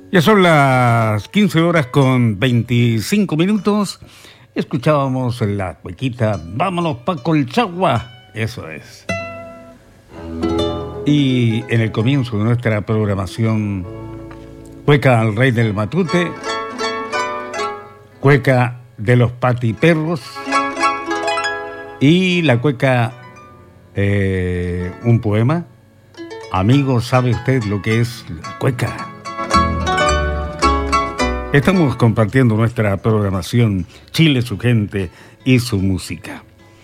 Ya son las 15 horas con 25 minutos. Escuchábamos la cuequita Vámonos pa' Colchagua. Eso es. Y en el comienzo de nuestra programación, cueca al rey del matute, cueca de los patiperros y la cueca, un poema. Amigo, ¿sabe usted lo que es la cueca? Estamos compartiendo nuestra programación Chile, su gente y su música.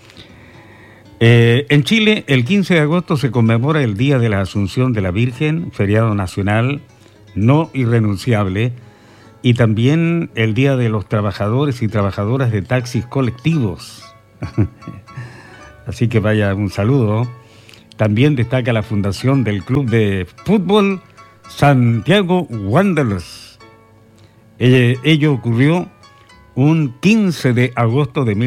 En Chile, el 15 de agosto se conmemora el Día de la Asunción de la Virgen, feriado nacional no irrenunciable, y también el Día de los Trabajadores y Trabajadoras de Taxis Colectivos. Así que vaya un saludo. También destaca la fundación del Club de Fútbol Santiago Wanderers. Ello ocurrió un 15 de agosto de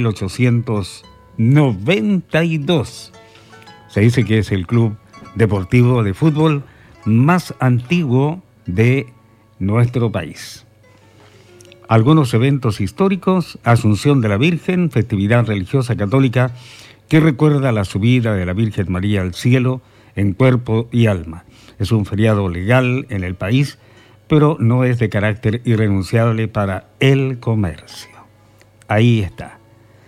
1892. Se dice que es el club deportivo de fútbol más antiguo de nuestro país. Algunos eventos históricos: Asunción de la Virgen, festividad religiosa católica que recuerda la subida de la Virgen María al cielo en cuerpo y alma. Es un feriado legal en el país, pero no es de carácter irrenunciable para el comercio. Ahí está.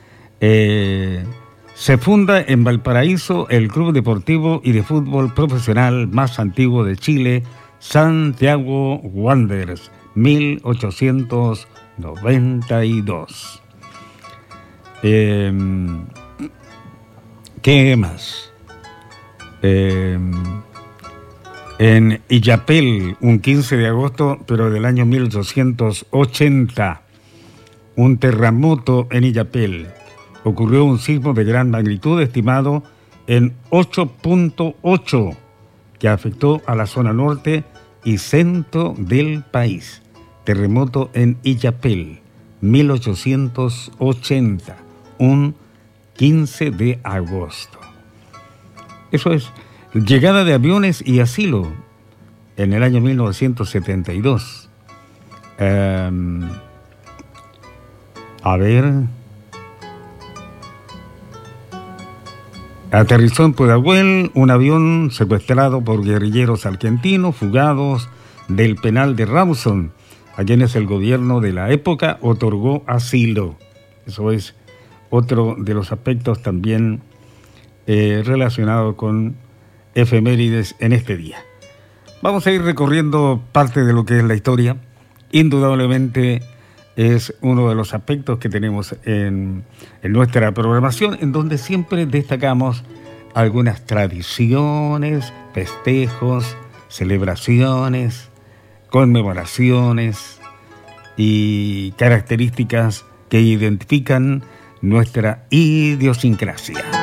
Se funda en Valparaíso el Club Deportivo y de Fútbol Profesional más antiguo de Chile, Santiago Wanderers, 1892. ¿Qué más? En Illapel, un 15 de agosto, pero del año 1880, un terremoto en Illapel. Ocurrió un sismo de gran magnitud, estimado en 8.8, que afectó a la zona norte y centro del país. Terremoto en Illapel, 1880, un 15 de agosto. Eso es. Llegada de aviones y asilo en el año 1972. Aterrizó en Pudahuel un avión secuestrado por guerrilleros argentinos fugados del penal de Rawson, a quienes el gobierno de la época otorgó asilo. Eso es otro de los aspectos también relacionados con efemérides en este día. Vamos a ir recorriendo parte de lo que es la historia. Indudablemente es uno de los aspectos que tenemos en nuestra programación, en donde siempre destacamos algunas tradiciones, festejos, celebraciones, conmemoraciones y características que identifican nuestra idiosincrasia.